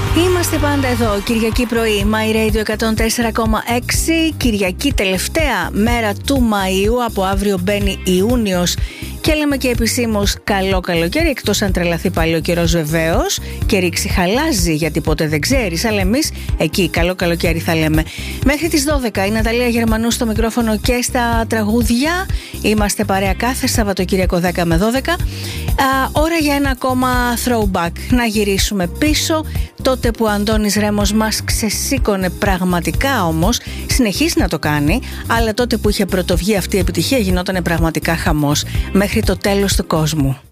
Είμαστε πάντα εδώ, Κυριακή πρωί, My Radio 104,6, Κυριακή τελευταία μέρα του Μαΐου, από αύριο μπαίνει Ιούνιος και λέμε και επισήμως καλό καλοκαίρι, εκτός αν τρελαθεί πάλι ο καιρός βεβαίως και ρίξει χαλάζει, γιατί ποτέ δεν ξέρεις, αλλά εμείς εκεί καλό καλοκαίρι θα λέμε. Μέχρι τις 12 η Ναταλία Γερμανού στο μικρόφωνο και στα τραγούδια. Είμαστε παρέα κάθε Σαββατοκύριακο 10 με 12. Ώρα για ένα ακόμα throwback, να γυρίσουμε πίσω, τότε που ο Αντώνης Ρέμος μας ξεσήκωνε πραγματικά, όμως συνεχίζει να το κάνει, αλλά τότε που είχε πρωτοβγεί αυτή η επιτυχία γινόταν πραγματικά χαμός μέχρι το τέλος του κόσμου.